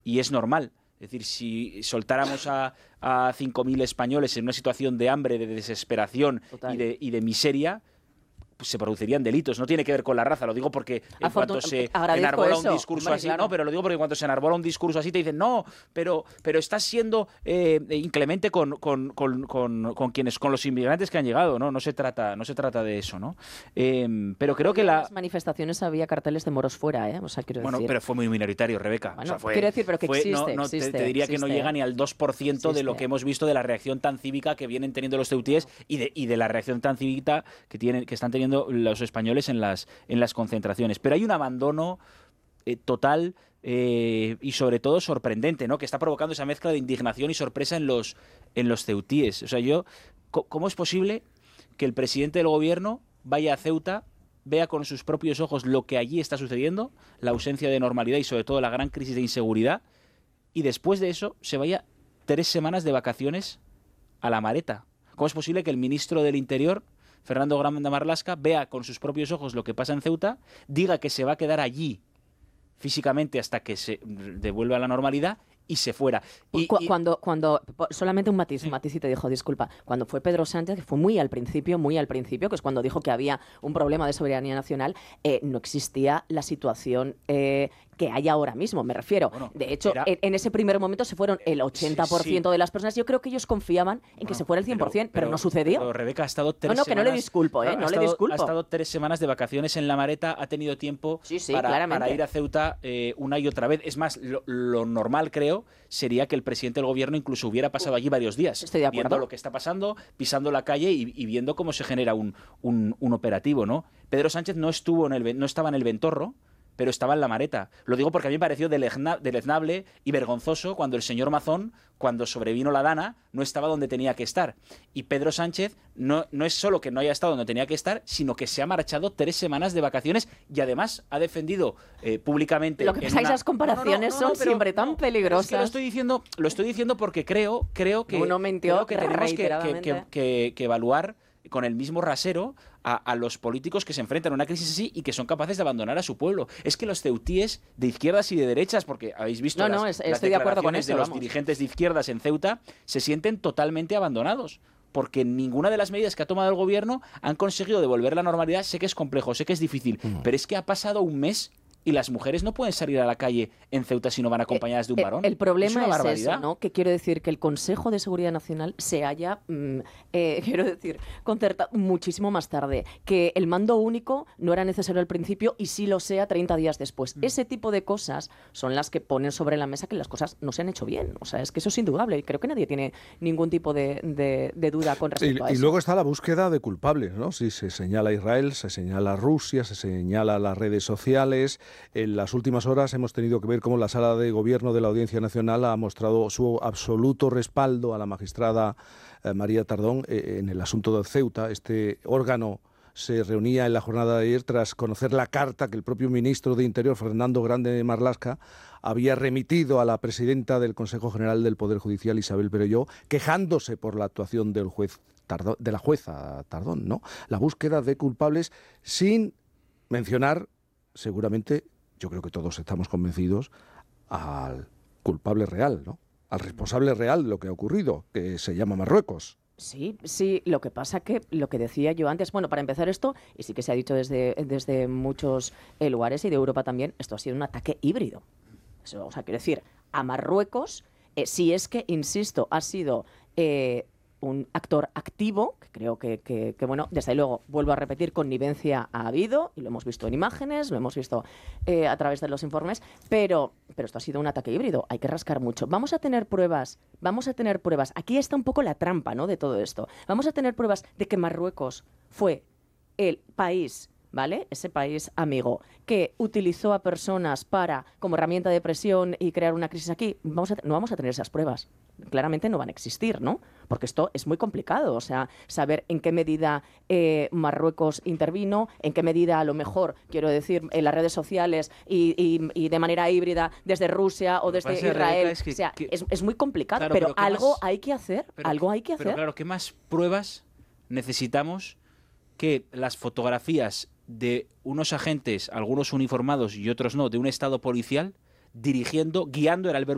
y es normal. Es decir, si soltáramos a 5.000 españoles en una situación de hambre, de desesperación y de miseria, pues se producirían delitos. No tiene que ver con la raza, lo digo porque en cuanto se enarbola un discurso así, claro. No, pero lo digo porque cuando se enarbola un discurso así te dicen, no, pero estás siendo inclemente con los inmigrantes que han llegado, ¿no? No se trata de eso, ¿no? Pero creo que las manifestaciones había carteles de moros fuera, ¿eh? O sea, quiero decir. Bueno, pero fue muy minoritario, Rebeca. Bueno, o sea, quiero decir, pero que existe, te diría que no llega ni al 2% de lo que hemos visto de la reacción tan cívica que vienen teniendo los ceutíes y de la reacción tan cívica que están teniendo los españoles en las concentraciones. Pero hay un abandono total y sobre todo sorprendente, ¿no? Que está provocando esa mezcla de indignación y sorpresa en los ceutíes. O sea, ¿cómo es posible que el presidente del gobierno vaya a Ceuta, vea con sus propios ojos lo que allí está sucediendo, la ausencia de normalidad y sobre todo la gran crisis de inseguridad, y después de eso se vaya 3 semanas de vacaciones a La Mareta? ¿Cómo es posible que el ministro del Interior, Fernando Grande Marlaska, vea con sus propios ojos lo que pasa en Ceuta, diga que se va a quedar allí físicamente hasta que se devuelva a la normalidad y se fuera? Cuando solamente un matiz y te dijo, disculpa, cuando fue Pedro Sánchez, que fue muy al principio, que es cuando dijo que había un problema de soberanía nacional, no existía la situación que hay ahora mismo, me refiero. Bueno, de hecho, en ese primer momento se fueron el 80% de las personas. Yo creo que ellos confiaban en que se fuera el 100%, pero no sucedió. Pero Rebeca ha estado 3 semanas... que no le disculpo, no le disculpo. Ha estado 3 semanas de vacaciones en La Mareta, ha tenido tiempo para ir a Ceuta una y otra vez. Es más, lo normal, creo, sería que el presidente del gobierno incluso hubiera pasado allí varios días. Estoy de acuerdo. Viendo lo que está pasando, pisando la calle y viendo cómo se genera un operativo, ¿no? Pedro Sánchez no estaba en el Ventorro, pero estaba en La Mareta. Lo digo porque a mí me pareció deleznable y vergonzoso cuando el señor Mazón, cuando sobrevino la Dana, no estaba donde tenía que estar. Y Pedro Sánchez no es solo que no haya estado donde tenía que estar, sino que se ha marchado 3 semanas de vacaciones y además ha defendido públicamente... Lo que pasa es que esas comparaciones son siempre tan peligrosas. Es que lo estoy diciendo porque creo que tenemos que evaluar con el mismo rasero a los políticos que se enfrentan a una crisis así y que son capaces de abandonar a su pueblo. Es que los ceutíes de izquierdas y de derechas, porque habéis visto las declaraciones de los dirigentes de izquierdas en Ceuta, se sienten totalmente abandonados, porque ninguna de las medidas que ha tomado el gobierno han conseguido devolver la normalidad. Sé que es complejo, sé que es difícil, pero es que ha pasado un mes y las mujeres no pueden salir a la calle en Ceuta si no van acompañadas de un varón. El problema es eso, ¿no? Que quiero decir que el Consejo de Seguridad Nacional se haya, concertado muchísimo más tarde, que el mando único no era necesario al principio y sí lo sea 30 días después. Ese tipo de cosas son las que ponen sobre la mesa que las cosas no se han hecho bien. O sea, es que eso es indudable y creo que nadie tiene ningún tipo de duda con respecto a eso. Y luego está la búsqueda de culpables, ¿no? Si se señala a Israel, se señala a Rusia, se señala a las redes sociales. En las últimas horas hemos tenido que ver cómo la Sala de Gobierno de la Audiencia Nacional ha mostrado su absoluto respaldo a la magistrada María Tardón en el asunto de Ceuta. Este órgano se reunía en la jornada de ayer tras conocer la carta que el propio ministro de Interior, Fernando Grande Marlaska, había remitido a la presidenta del Consejo General del Poder Judicial, Isabel Perelló, quejándose por la actuación del de la jueza Tardón, ¿no? La búsqueda de culpables sin mencionar, seguramente, yo creo que todos estamos convencidos, al culpable real, ¿no? Al responsable real de lo que ha ocurrido, que se llama Marruecos. Sí, lo que pasa que lo que decía yo antes, bueno, para empezar esto, y sí que se ha dicho desde muchos lugares y de Europa también, esto ha sido un ataque híbrido. Eso, o sea, quiero decir, a Marruecos, si es que, insisto, ha sido un actor activo, que creo que, bueno, desde luego, vuelvo a repetir, connivencia ha habido, y lo hemos visto en imágenes, lo hemos visto a través de los informes, pero esto ha sido un ataque híbrido, hay que rascar mucho. Vamos a tener pruebas, aquí está un poco la trampa, ¿no?, de todo esto. Vamos a tener pruebas de que Marruecos fue el país, ¿vale?, ese país amigo, que utilizó a personas como herramienta de presión y crear una crisis aquí. No vamos a tener esas pruebas. Claramente no van a existir, ¿no? Porque esto es muy complicado, o sea, saber en qué medida Marruecos intervino, en qué medida, a lo mejor, quiero decir, en las redes sociales y de manera híbrida desde Rusia o desde Israel. Es muy complicado, claro, pero algo hay que hacer, Pero claro, ¿qué más pruebas necesitamos que las fotografías de unos agentes, algunos uniformados y otros no, de un estado policial, guiando, era el verbo